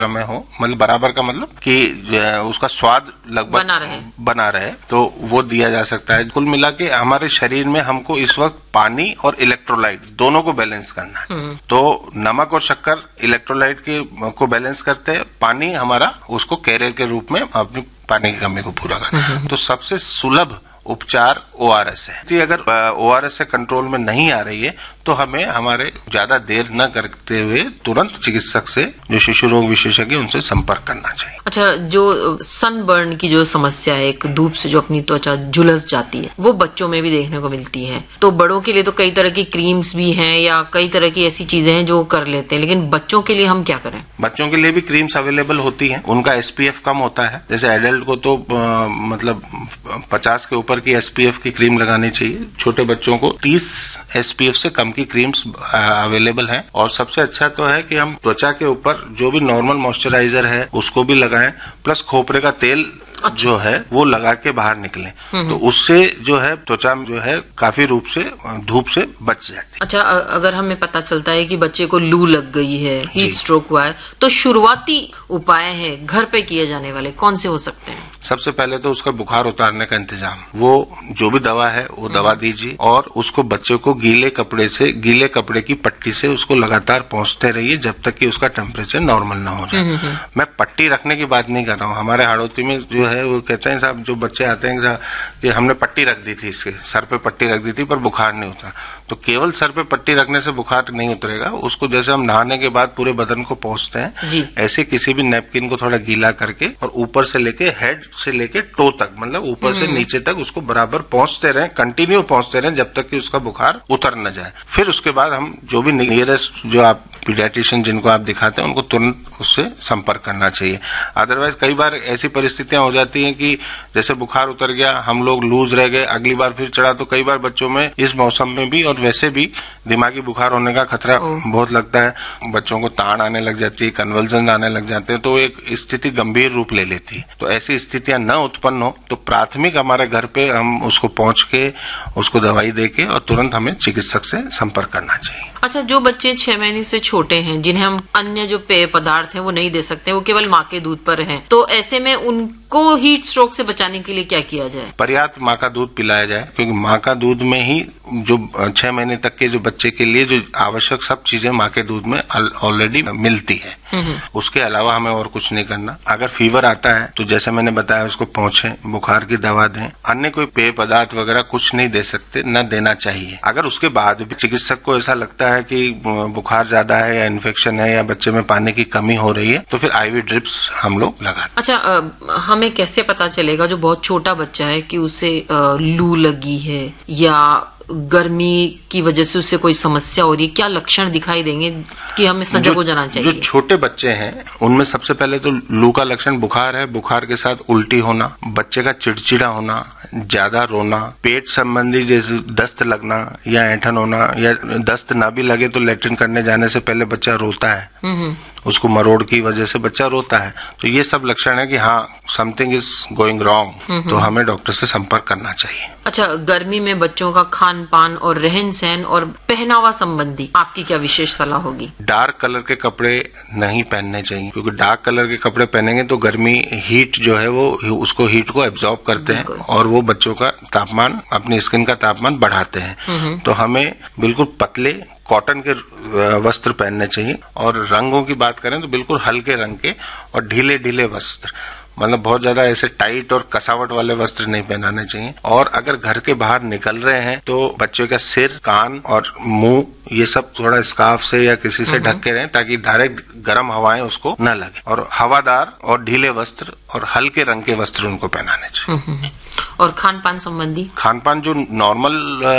में हो, मतलब बराबर का मतलब कि उसका स्वाद लगभग बना रहे तो वो दिया जा सकता है। कुल मिला के हमारे शरीर में हमको इस वक्त पानी और इलेक्ट्रोलाइट दोनों को बैलेंस करना है। तो नमक और शक्कर इलेक्ट्रोलाइट को बैलेंस करते हैं, पानी हमारा उसको कैरियर के रूप में अपनी पानी की कमी को पूरा करना। तो सबसे सुलभ उपचार ORS है। यदि अगर ORS से कंट्रोल में नहीं आ रही है तो हमें हमारे ज्यादा देर न करते हुए तुरंत चिकित्सक से, जो शिशु रोग विशेषज्ञ, उनसे संपर्क करना चाहिए। अच्छा, जो सनबर्न की जो समस्या है, एक धूप से जो अपनी त्वचा झुलस जाती है, वो बच्चों में भी देखने को मिलती है। तो बड़ों के लिए तो कई तरह की क्रीम्स भी हैं या कई तरह की ऐसी चीजें हैं जो कर लेते हैं, लेकिन बच्चों के लिए हम क्या करें? बच्चों के लिए भी क्रीम्स अवेलेबल होती हैं, उनका SPF कम होता है। जैसे एडल्ट को तो मतलब 50 के ऊपर की SPF की क्रीम लगानी चाहिए। छोटे बच्चों को 30 SPF से कम की क्रीम्स अवेलेबल हैं। और सबसे अच्छा तो है कि हम त्वचा के ऊपर जो भी नॉर्मल मॉइस्चराइजर है उसको भी लगाएं, प्लस खोपरे का तेल जो है वो लगा के बाहर निकले, तो उससे जो है त्वचा जो है काफी रूप से धूप से बच जाती है। अच्छा, अगर हमें पता चलता है कि बच्चे को लू लग गई है, हीट स्ट्रोक हुआ है, तो शुरुआती उपाय है घर पे किए जाने वाले कौन से हो सकते हैं? सबसे पहले तो उसका बुखार उतारने का इंतजाम, वो जो भी दवा है वो दवा दीजिए और उसको बच्चे को गीले कपड़े की पट्टी से उसको लगातार पोंछते रहिए जब तक कि उसका टेम्परेचर नॉर्मल ना हो जाए। मैं पट्टी रखने की बात नहीं कर रहा हूँ। हमारे हाड़ौती में जो है वो कहते हैं साहब, जो बच्चे आते हैं कि हमने पट्टी रख दी थी, इसके सर पे पट्टी रख दी थी पर बुखार नहीं उतरा। तो केवल सर पे पट्टी रखने से बुखार नहीं उतरेगा। उसको जैसे हम नहाने के बाद पूरे बदन को पोंछते हैं, ऐसे किसी भी नैपकिन को थोड़ा गीला करके और ऊपर से लेके हेड से लेके टो तक, मतलब ऊपर से नीचे तक उसको बराबर पोंछते रहें, कंटिन्यू पोंछते रहें जब तक कि उसका बुखार उतर न जाए। फिर उसके बाद हम जो भी नियरेस्ट जो आप पीडियाट्रिशियन जिनको आप दिखाते हैं उनको तुरंत उससे संपर्क करना चाहिए। अदरवाइज कई बार ऐसी परिस्थितियां हो जाती हैं कि जैसे बुखार उतर गया, हम लोग लूज रह गए, अगली बार फिर चढ़ा, तो कई बार बच्चों में इस मौसम में भी और वैसे भी दिमागी बुखार होने का खतरा बहुत लगता है। बच्चों को ताड़ आने लग जाती है, कन्वल्जन आने लग जाते हैं, तो एक स्थिति गंभीर रूप ले लेती है। तो ऐसी स्थितियां न उत्पन्न हो तो प्राथमिक हमारे घर पे हम उसको पहुंच के उसको दवाई देके और तुरंत हमें चिकित्सक से संपर्क करना चाहिए। अच्छा, जो बच्चे 6 महीने से छोटे हैं, जिन्हें हम अन्य जो पेय पदार्थ हैं वो नहीं दे सकते, वो केवल माँ के दूध पर हैं, तो ऐसे में उनको हीट स्ट्रोक से बचाने के लिए क्या किया जाए? पर्याप्त माँ का दूध पिलाया जाए, क्योंकि माँ का दूध में ही जो 6 महीने तक के जो बच्चे के लिए जो आवश्यक सब चीजें माँ के दूध में ऑलरेडी मिलती है। उसके अलावा हमें और कुछ नहीं करना। अगर फीवर आता है तो जैसे मैंने बताया उसको पोंछें, बुखार की दवा दें, अन्य कोई पेय पदार्थ वगैरह कुछ नहीं दे सकते, न देना चाहिए। अगर उसके बाद भी चिकित्सक को ऐसा लगता है कि बुखार ज्यादा है या इन्फेक्शन है या बच्चे में पानी की कमी हो रही है तो फिर IV ड्रिप्स हम लोग लगाते। अच्छा, हमें कैसे पता चलेगा जो बहुत छोटा बच्चा है कि उसे लू लगी है या गर्मी की वजह से उसे कोई समस्या हो रही है? क्या लक्षण दिखाई देंगे कि हमें सजग हो जाना चाहिए? जो छोटे बच्चे हैं उनमें सबसे पहले तो लू का लक्षण बुखार है, बुखार के साथ उल्टी होना, बच्चे का चिड़चिड़ा होना, ज्यादा रोना, पेट संबंधी जैसे दस्त लगना या ऐंठन होना, या दस्त ना भी लगे तो लैट्रिन करने जाने से पहले बच्चा रोता है, उसको मरोड़ की वजह से बच्चा रोता है, तो ये सब लक्षण है कि हाँ समथिंग इज गोइंग रॉन्ग, तो हमें डॉक्टर से संपर्क करना चाहिए। अच्छा, गर्मी में बच्चों का खान पान और रहन सहन और पहनावा संबंधी आपकी क्या विशेष सलाह होगी? डार्क कलर के कपड़े नहीं पहनने चाहिए, क्योंकि डार्क कलर के कपड़े पहनेंगे तो गर्मी हीट जो है वो उसको हीट को एब्जॉर्ब करते हैं और वो बच्चों का तापमान, अपनी स्किन का तापमान बढ़ाते हैं। तो हमें बिल्कुल पतले कॉटन के वस्त्र पहनने चाहिए। और रंगों की बात करें तो बिल्कुल हल्के रंग के और ढीले ढीले वस्त्र, मतलब बहुत ज्यादा ऐसे टाइट और कसावट वाले वस्त्र नहीं पहनाने चाहिए। और अगर घर के बाहर निकल रहे हैं तो बच्चों का सिर, कान और मुंह ये सब थोड़ा स्कार्फ से या किसी से ढक के रहें ताकि डायरेक्ट गर्म हवाएं उसको न लगे। और हवादार और ढीले वस्त्र और हल्के रंग के वस्त्र उनको पहनाने चाहिए। और खान पान संबंधी? खान पान जो नॉर्मल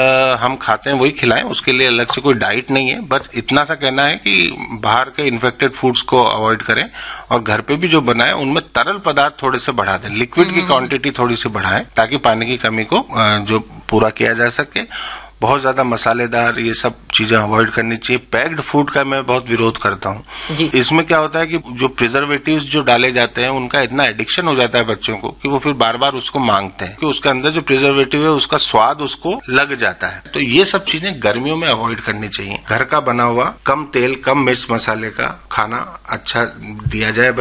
हम खाते हैं वही खिलाएं, उसके लिए अलग से कोई डाइट नहीं है। बस इतना सा कहना है कि बाहर के इन्फेक्टेड फूड्स को अवॉइड करें और घर पे भी जो बनाए उनमें तरल पदार्थ थोड़े से बढ़ा दें, लिक्विड की क्वांटिटी थोड़ी सी बढ़ाएं ताकि पानी की कमी को जो पूरा किया जा सके। बहुत ज्यादा मसालेदार ये सब चीजें अवॉइड करनी चाहिए। पैक्ड फूड का मैं बहुत विरोध करता हूँ। इसमें क्या होता है कि जो प्रिजर्वेटिव्स जो डाले जाते हैं उनका इतना एडिक्शन हो जाता है बच्चों को कि वो फिर बार बार उसको मांगते हैं कि उसके अंदर जो प्रिजर्वेटिव है उसका स्वाद उसको लग जाता है। तो ये सब चीजें गर्मियों में अवॉइड करनी चाहिए। घर का बना हुआ कम तेल कम मिर्च मसाले का खाना अच्छा दिया जाए